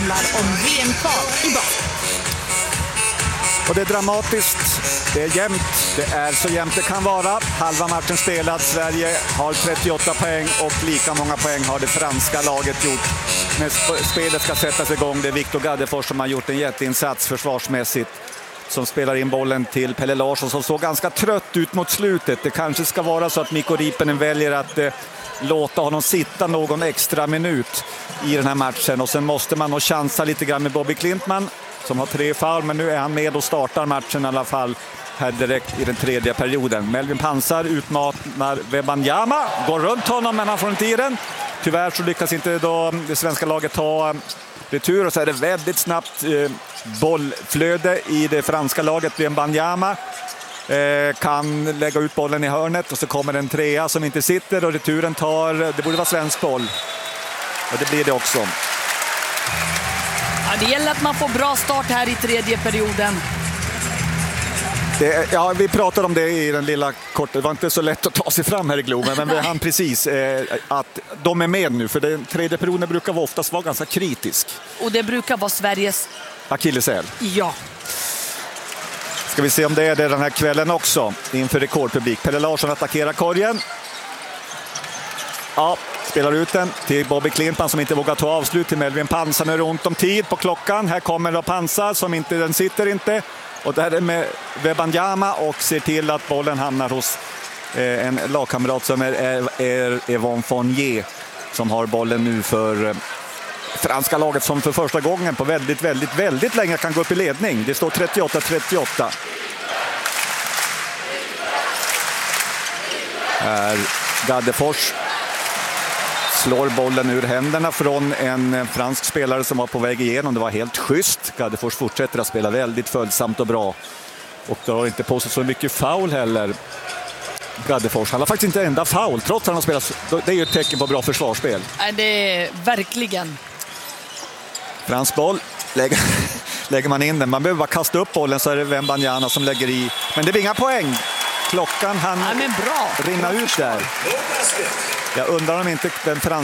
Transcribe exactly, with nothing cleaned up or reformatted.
handlar om V M-kval i basket. Och det är dramatiskt, det är jämnt, det är så jämnt det kan vara. Halva matchen spelad, Sverige har trettioåtta poäng och lika många poäng har det franska laget gjort. När spelet ska sättas igång, det är Viktor Gaddefors som har gjort en jätteinsats försvarsmässigt. Som spelar in bollen till Pelle Larsson som såg ganska trött ut mot slutet. Det kanske ska vara så att Mikko Riippinen väljer att eh, låta honom sitta någon extra minut i den här matchen. Och sen måste man nog chansa lite grann med Bobby Klintman som har tre foul, men nu är han med och startar matchen i alla fall här direkt i den tredje perioden. Melvin Pansar utmanar Wembanyama, går runt honom men han får inte i den. Tyvärr så lyckas inte då det svenska laget ta retur och så är det väldigt snabbt eh, bollflöde i det franska laget. Wembanyama eh, kan lägga ut bollen i hörnet och så kommer en trea som inte sitter och returen tar, det borde vara svensk boll. Och det blir det också. Ja, det gäller att man får bra start här i tredje perioden. Det, ja, vi pratade om det i den lilla korta. Det var inte så lätt att ta sig fram här i Globen, men vi hann precis eh, att de är med nu. För den tredje perioden brukar vara oftast vara ganska kritisk. Och det brukar vara Sveriges akilleshäl. Ja. Ska vi se om det är det den här kvällen också inför rekordpublik. Pelle Larsson attackerar korgen. Ja, spelar ut den till Bobby Klintman som inte vågar ta avslut till Melvin Pansar. Nu är det ont om tid på klockan. Här kommer då Pansar som inte, den sitter inte. Och där är med Wembanyama och ser till att bollen hamnar hos eh, en lagkamrat som är, är, är Yvonne Fournier som har bollen nu för eh, franska laget som för första gången på väldigt, väldigt, väldigt länge kan gå upp i ledning. Det står trettioåtta trettioåtta. Här Gaddefors slår bollen ur händerna från en fransk spelare som var på väg igenom. Det var helt schysst. Gaddefors fortsätter att spela väldigt följsamt och bra. Och det har inte på sig så mycket foul heller. Gaddefors, han har faktiskt inte enda foul trots att han har spelat. Det är ju ett tecken på bra försvarsspel. Det är verkligen. Fransk boll. Lägger, lägger man in den. Man behöver bara kasta upp bollen så är det Wembanyama som lägger i. Men det blir inga poäng. Klockan han ja, men bra. rinna ut där. Jag undrar om inte den franska